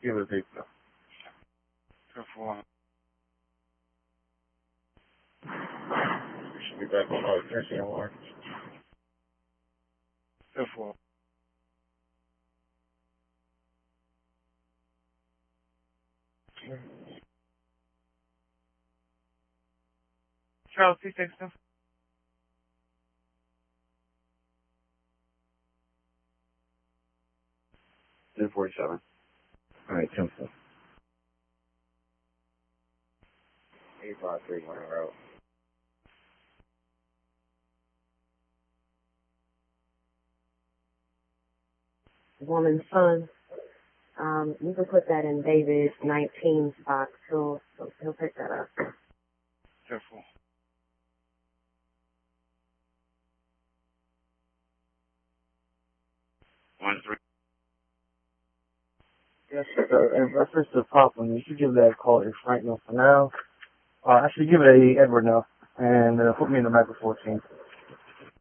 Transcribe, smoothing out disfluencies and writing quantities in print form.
give it a tape though. 10-4. We should be back on our attention more. 10-4. Charles, C6. 1047. Alright, 10-4. 853 Winter Road. Woman's son. You can put that in David 19's box. He'll pick that up. 10-4. Yes, sir. In reference to Poplin, you should give that call a Frank no for now. I should give it a Edward no, and put me in the micro 14.